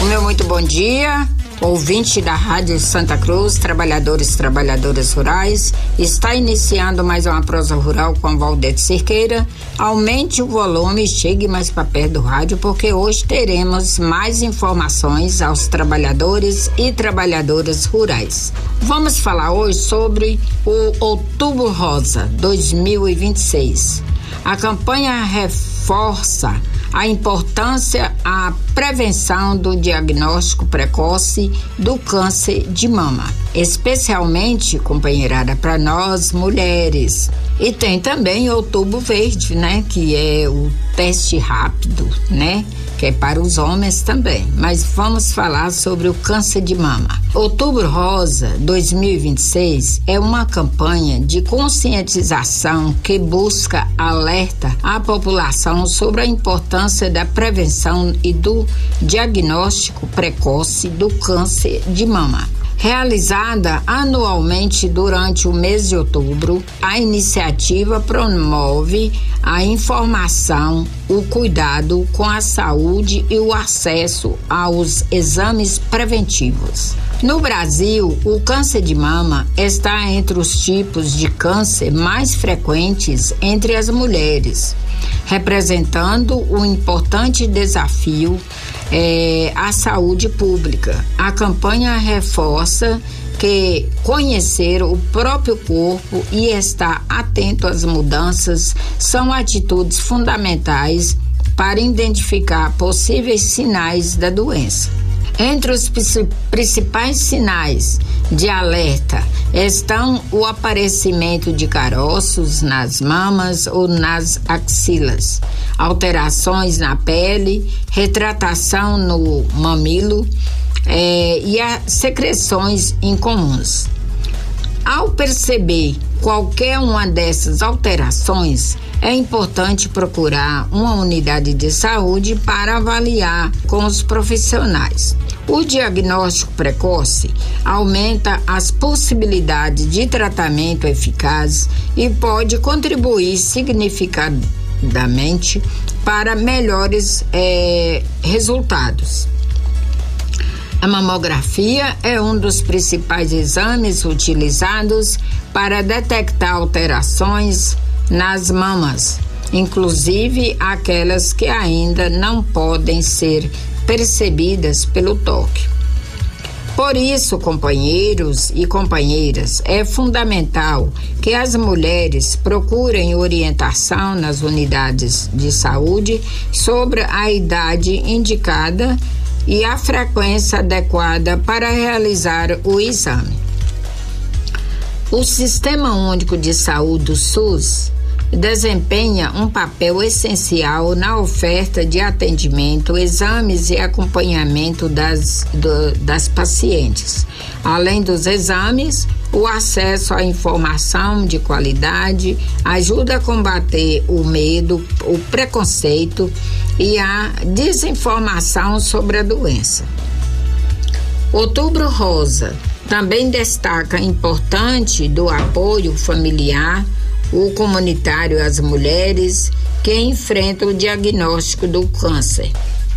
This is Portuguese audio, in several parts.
O meu muito bom dia, ouvinte da Rádio Santa Cruz, trabalhadores e trabalhadoras rurais. Está iniciando mais uma prosa rural com Valdete Cerqueira. Aumente o volume e chegue mais para perto do rádio, porque hoje teremos mais informações aos trabalhadores e trabalhadoras rurais. Vamos falar hoje sobre o Outubro Rosa 2026. A campanha reforça a importância à prevenção do diagnóstico precoce do câncer de mama, especialmente, companheirada, para nós mulheres. E tem também Outubro Verde, né, que é o teste rápido, né, que é para os homens também. Mas vamos falar sobre o câncer de mama. Outubro Rosa 2026 é uma campanha de conscientização que busca alerta à população sobre a importância da prevenção e do diagnóstico precoce do câncer de mama. Realizada anualmente durante o mês de outubro, a iniciativa promove a informação, o cuidado com a saúde e o acesso aos exames preventivos. No Brasil, o câncer de mama está entre os tipos de câncer mais frequentes entre as mulheres, representando um importante desafio à saúde pública. A campanha reforça que conhecer o próprio corpo e estar atento às mudanças são atitudes fundamentais para identificar possíveis sinais da doença. Entre os principais sinais de alerta estão o aparecimento de caroços nas mamas ou nas axilas, alterações na pele, retratação no mamilo e as secreções incomuns. Ao perceber qualquer uma dessas alterações, é importante procurar uma unidade de saúde para avaliar com os profissionais. O diagnóstico precoce aumenta as possibilidades de tratamento eficaz e pode contribuir significativamente para melhores resultados. A mamografia é um dos principais exames utilizados para detectar alterações nas mamas, inclusive aquelas que ainda não podem ser percebidas pelo toque. Por isso, companheiros e companheiras, é fundamental que as mulheres procurem orientação nas unidades de saúde sobre a idade indicada e a frequência adequada para realizar o exame. O Sistema Único de Saúde do SUS desempenha um papel essencial na oferta de atendimento, exames e acompanhamento das pacientes. Além dos exames, o acesso à informação de qualidade ajuda a combater o medo, o preconceito e a desinformação sobre a doença. Outubro Rosa também destaca a importância do apoio familiar, o comunitário às mulheres que enfrentam o diagnóstico do câncer.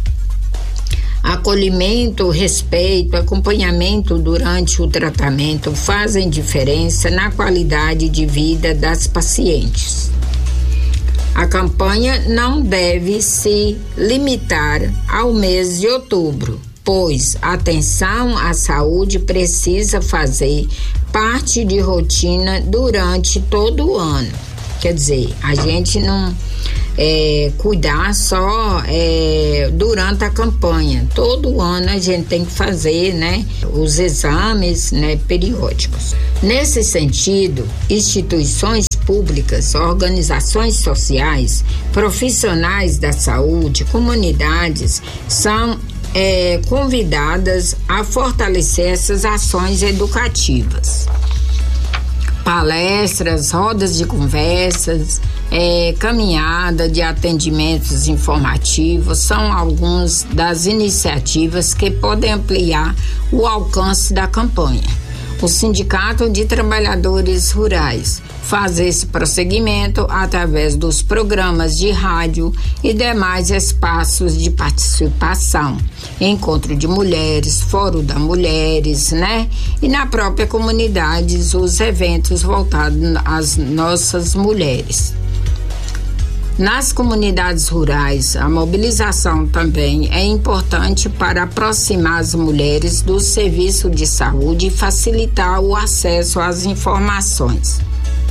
Acolhimento, respeito, acompanhamento durante o tratamento fazem diferença na qualidade de vida das pacientes. A campanha não deve se limitar ao mês de outubro, pois a atenção à saúde precisa fazer parte de rotina durante todo o ano. Quer dizer, a gente não cuidar só durante a campanha. Todo ano a gente tem que fazer, né, os exames, né, periódicos. Nesse sentido, instituições públicas, organizações sociais, profissionais da saúde, comunidades são convidadas a fortalecer essas ações educativas. Palestras, rodas de conversas, caminhada de atendimentos informativos são algumas das iniciativas que podem ampliar o alcance da campanha. o Sindicato de Trabalhadores Rurais faz esse prosseguimento através dos programas de rádio e demais espaços de participação, encontro de mulheres, fórum das mulheres, né? E na própria comunidade, os eventos voltados às nossas mulheres. Nas comunidades rurais, a mobilização também é importante para aproximar as mulheres do serviço de saúde e facilitar o acesso às informações.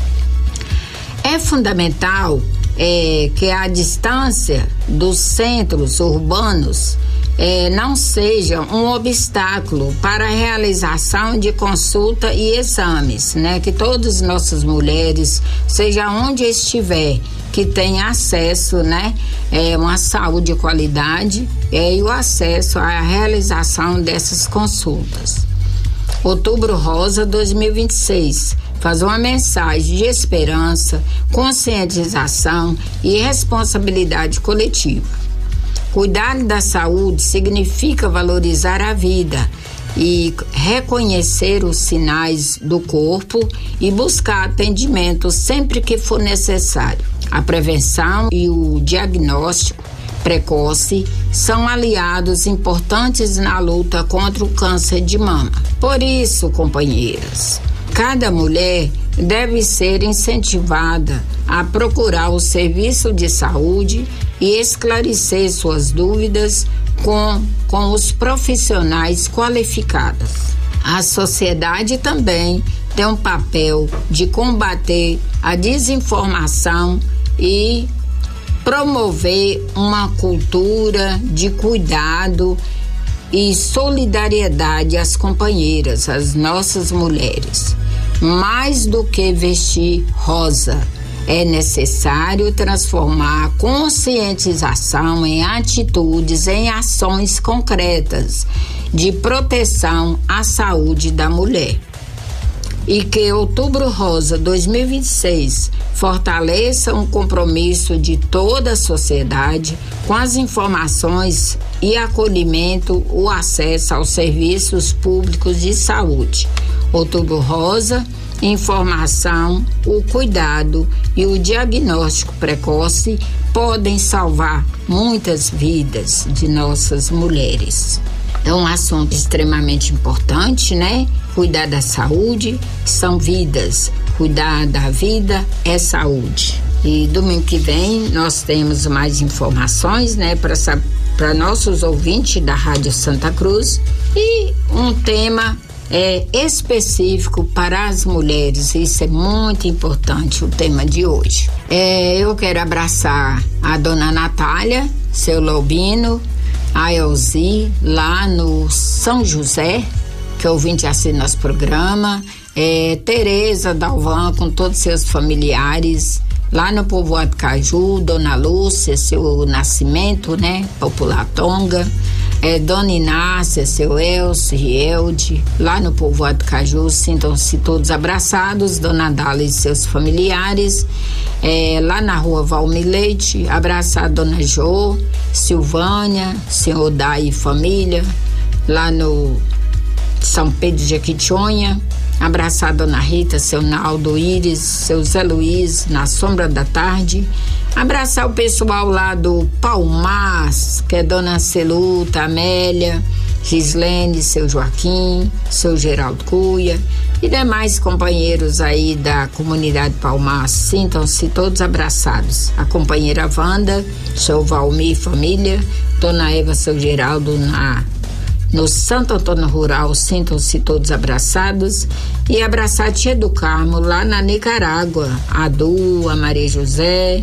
É fundamental que a distância dos centros urbanos não seja um obstáculo para a realização de consulta e exames, né? Que todas as nossas mulheres, seja onde estiver, que tenha acesso, né? Uma saúde de qualidade e o acesso à realização dessas consultas. Outubro Rosa 2026 faz uma mensagem de esperança, conscientização e responsabilidade coletiva. Cuidar da saúde significa valorizar a vida e reconhecer os sinais do corpo e buscar atendimento sempre que for necessário. A prevenção e o diagnóstico precoce são aliados importantes na luta contra o câncer de mama. Por isso, companheiras, cada mulher deve ser incentivada a procurar o serviço de saúde e esclarecer suas dúvidas com os profissionais qualificados. A sociedade também tem um papel de combater a desinformação e promover uma cultura de cuidado e solidariedade às companheiras, às nossas mulheres. Mais do que vestir rosa, é necessário transformar a conscientização em atitudes, em ações concretas de proteção à saúde da mulher. E que Outubro Rosa 2026 fortaleça um compromisso de toda a sociedade com as informações e acolhimento, o acesso aos serviços públicos de saúde. Outubro Rosa, informação, o cuidado e o diagnóstico precoce podem salvar muitas vidas de nossas mulheres. É um assunto extremamente importante, né? Cuidar da saúde são vidas. Cuidar da vida é saúde. E domingo que vem nós temos mais informações, né? Para nossos ouvintes da Rádio Santa Cruz. E um tema específico para as mulheres. Isso é muito importante, o tema de hoje. Eu quero abraçar a dona Natália, seu Lobino, a Elzi, lá no São José, que é ouvinte assiste nosso programa, Tereza Dalvan com todos seus familiares, lá no Povoado Caju, Dona Lúcia, seu Nascimento, né, Popular Tonga, Dona Inácia, seu Elcio, Rielde, lá no Povoado Caju, sintam-se todos abraçados, Dona Dália e seus familiares, lá na Rua Valmir Leite, abraçar Dona Jô, Silvânia, Senhor Dai e família, lá no São Pedro de Jequitinhonha, abraçar Dona Rita, seu Naldo Íris, seu Zé Luiz, na Sombra da Tarde, abraçar o pessoal lá do Palmas, que é Dona Celuta, Amélia, Gislene, seu Joaquim, seu Geraldo Cuia e demais companheiros aí da comunidade Palmas, sintam-se todos abraçados. A companheira Wanda, seu Valmir família, Dona Eva, seu Geraldo no Santo Antônio Rural, sintam-se todos abraçados. E abraçar a Tia do Carmo lá na Nicarágua, a Du, a Maria José,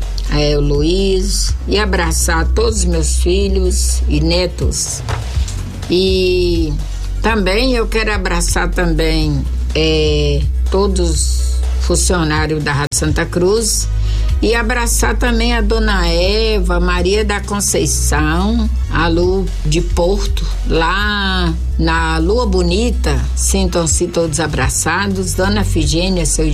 o Luiz, e abraçar todos os meus filhos e netos. E também eu quero abraçar também todos os funcionários da Rádio Santa Cruz e abraçar também a Dona Eva, Maria da Conceição, a Lu de Porto, lá na Lua Bonita, sintam-se todos abraçados, Dona Figênia, seu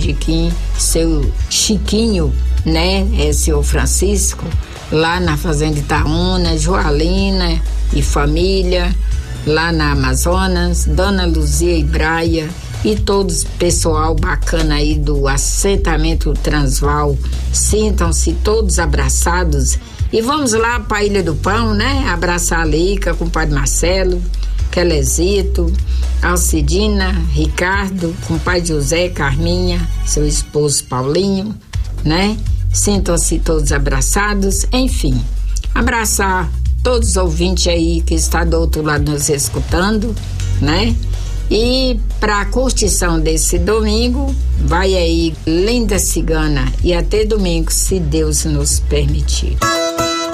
Chiquinho, né, seu Francisco, lá na Fazenda Itaúna, Joalina e família, lá na Amazonas, Dona Luzia e Braia, e todos pessoal bacana aí do assentamento Transval, sintam-se todos abraçados e vamos lá para a Ilha do Pão, né? Abraçar a Leica com o Padre Marcelo, Quelezito, Alcidina, Ricardo, com o pai José, Carminha, seu esposo Paulinho, né? Sintam-se todos abraçados, enfim, abraçar todos os ouvintes aí que está do outro lado nos escutando, né? E para a curtição desse domingo, vai aí Linda Cigana e até domingo, se Deus nos permitir.